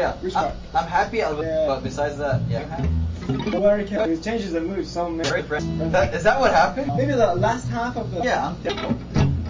yeah. Which part? I'm happy, but besides that, yeah. Very careful. It changes the mood so much. Is that what happened? Maybe the last half of the... Yeah, I'm